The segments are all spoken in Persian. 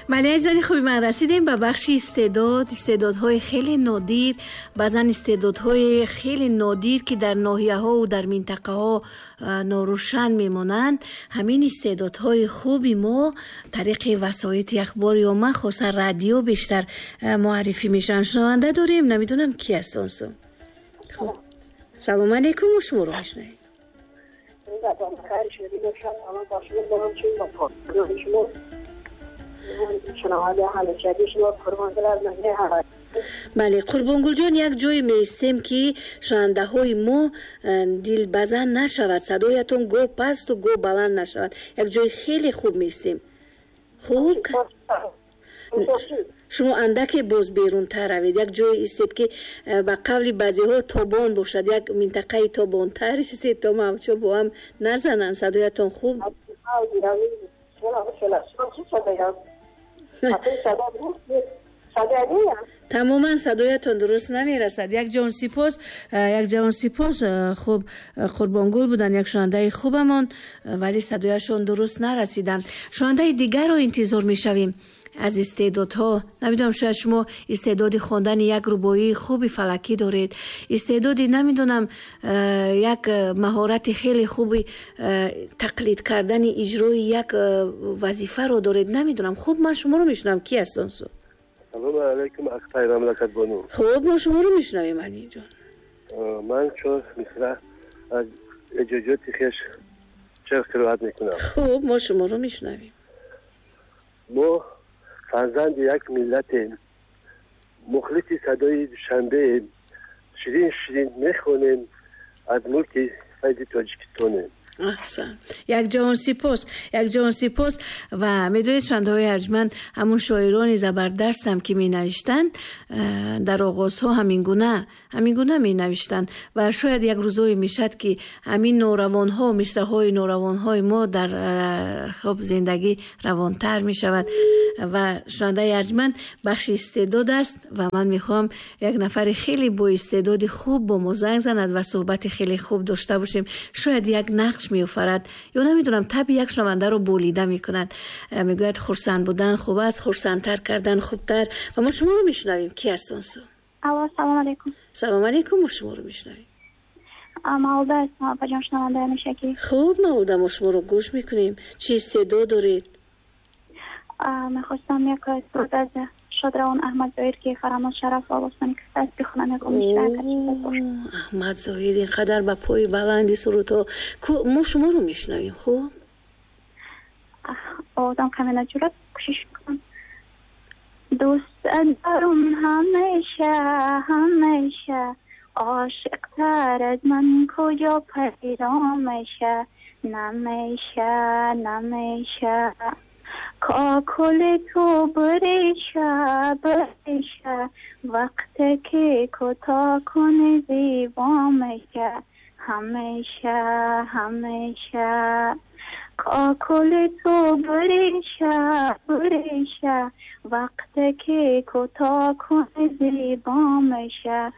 بله عزیزان خوبی، من رسیدیم به بخش استعدادهای خیلی نادر، بعضن استعدادهای خیلی نادر که در ناحیه ها و در منطقه ها ناروشن میمونند. همین استعدادهای خوبی ما طریق وسایط اخبار یا مخصوصا رادیو بیشتر معرفی میشن. شنونده داریم، نمیدونم کی هستن. خب سلام علیکم، شما رو میشنویم. بله قربانگل جان، یک جای میستیم که شنونده های ما دل بزن نشود، صدایتون گو پست و گو بلند نشود. یک جای خیلی خوب میستیم. خوب شما اندک باز بیرون تر روید. یک جای استید که با قبل بعضی ها تابان باشد، یک منطقه تابان تر استید تا موچو با هم نزنن. صدایتون خوب تماما صدایتون درست نمیرسد. یک جوان سپاس خوب قربانگل بودن، یک شنونده خوبمون، ولی صدایشون درست نرسیدن. شنونده دیگر رو انتظار میشویم از استعدادها. نمیدونم شاید شما استعداد خواندن یک ربایی خوبی فلکی دارید، استعدادی نمیدونم یک مهارت خیلی خوبی تقلید کردن اجرای یک وظیفه رو دارید. نمیدونم. خوب من شما رو میشنم. کی هستن؟ سلام علیکم اختای مملکت بانو. خوب ما شما رو میشنویم علی جان. من چون مثلا از اجازات خیش چه قرائت میکنم. خوب ما شما رو میشنویم. ما فرزند یک ملت مخلص صدای شنبه شیرین شیرین میخونیم از ملک فیض تاجیکستان. احسن. یک جهان سپاس. و میدونید شنونده های ارجمند همون شاعران زبردست هم که می نوشتن در آغازها همین گونه می نوشتن و شاید یک روزایی میشد که همین نوروان ها، مصرع های نوروان های ما در خب زندگی روانتر می شود. و شنونده ارجمند بخش استعداد است و من میخوام یک نفر خیلی با استعداد خوب با ما زنگ زند و صحبت خیلی خوب داشته باشیم. شاید یک نقش می‌افرد یا نمیدونم طبع یک شنونده رو بولیده میکند، میگوید خرسند بودن خوب است، خرسندتر کردن خوبتر. و ما شما رو میشنویم. کی هستن؟ سلام علیکم. سلام علیکم، ما شما رو میشنویم. مولده هستم بجان شنونده میشکی. خوب مولده، ما شما رو گوش میکنیم. چی استعداد دارید؟ میخواستم یک استعداد از شادروان احمد ظاهر که فراموش شرف آواستانی که است بخونم یک احمد ظاهر اینقدر با پای بلندی سروتا. ما شما رو میشنویم. خوب آدم کمی نجورت کشش کنم. دوست دارم همیشه عاشق تر از من کجا پیدا میشه. نمیشه کاکل تو بریشه وقتی که کتا کنی زیبا میشه. همیشه کاکل تو بریشه وقتی که کتا کنی زیبا میشه.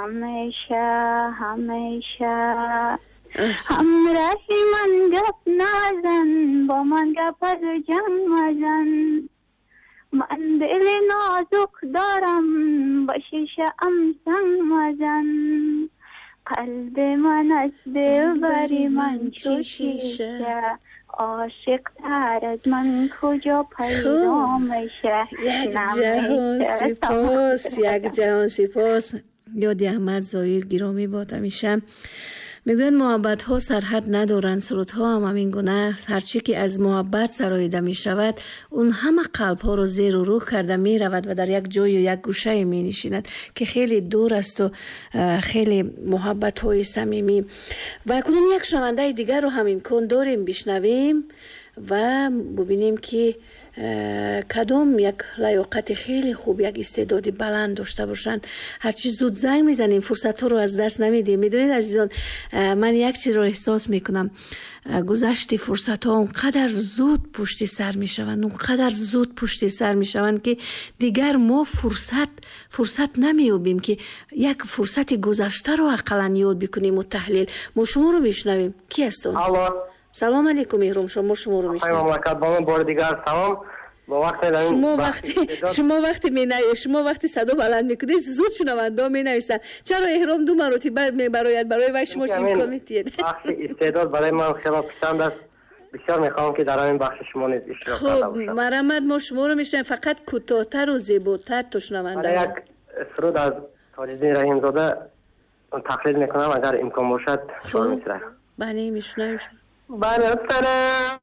همیشه همراهی من گپ نزن، با من گپ از جنگ مزن. من دل نازک دارم، با شیشه ام سنگ مزن. قلب من از دلبری من چو شیشه عاشق تر از من کجا پیدا میشه. یک جهان سپاس. یاد احمد ظاهر گرامی باد همیشه. میگوین محبت ها سرحد ندارن، سرود ها هم همین گونه. هرچی که از محبت سراییده می شود اون همه قلب ها رو زیر و رو کرده می رود و در یک جای و یک گوشه می نشیند که خیلی دور است و خیلی محبت های صمیمی. و کنون یک شنونده دیگر رو هم امکان داریم بشنویم و ببینیم که کدام یک لیاقت خیلی خوب، یک استعداد بلند داشته باشن. هرچی زود زنگ میزنیم، فرصت ها رو از دست نمیدیم. میدونید عزیزان، من یک چیز رو احساس میکنم، گذشت فرصت ها اونقدر زود پشت سر میشوند که دیگر ما فرصت نمیابیم که یک فرصت گذشته رو اقلا یاد بکنیم و تحلیل. ما شما رو میشنویم. کی هستون؟ الو. سلام علیکم مهرم، شما رو میشنویم. مملکت بانو بار دیگر سلام. شما وقتی صدا بلند میکنید زود شنونده مینویسن چرا اهرام 2 مرتبه میبراید برای شما چه امکان میتید؟ بخش استعداد برای من خیلی پسند است. بسیار میخوام که در این بخش شما نیز اشتراک کرده باشم. مرحمت، ما شما رو میشنیم، فقط کوتاه‌تر و زیباتر تو شنونده. یک سرود از تاج‌الدین رحیم زاده تقلید میکنم اگر امکان باشد. خب بله میشنویم. بله سلام